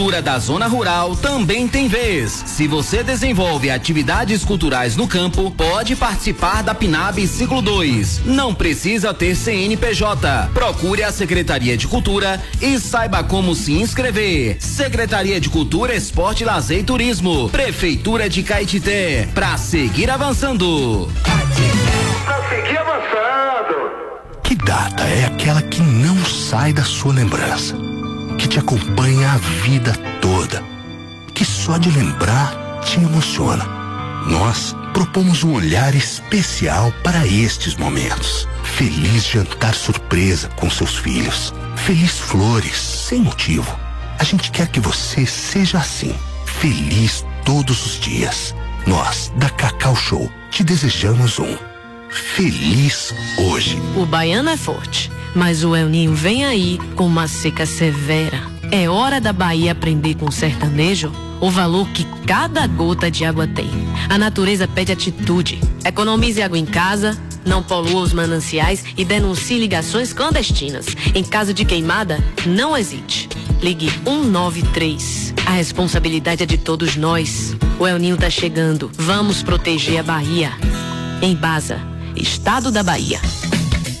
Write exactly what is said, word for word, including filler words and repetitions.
Da zona rural também tem vez. Se você desenvolve atividades culturais no campo, pode participar da Pinab Ciclo dois. Não precisa ter C N P J. Procure a Secretaria de Cultura e saiba como se inscrever. Secretaria de Cultura, Esporte, Lazer e Turismo. Prefeitura de Caetité. Pra seguir avançando. Pra seguir avançando. Que data é aquela que não sai da sua lembrança? Que te acompanha a vida toda, que só de lembrar te emociona. Nós propomos um olhar especial para estes momentos. Feliz jantar surpresa com seus filhos. Feliz flores, sem motivo. A gente quer que você seja assim, feliz todos os dias. Nós, da Cacau Show, te desejamos um feliz hoje. O baiano é forte, mas o El Ninho vem aí com uma seca severa. É hora da Bahia aprender com o sertanejo o valor que cada gota de água tem. A natureza pede atitude. Economize água em casa, não polua os mananciais e denuncie ligações clandestinas. Em caso de queimada, não hesite. Ligue um nove três. A responsabilidade é de todos nós. O El Ninho tá chegando. Vamos proteger a Bahia. Embasa, Estado da Bahia.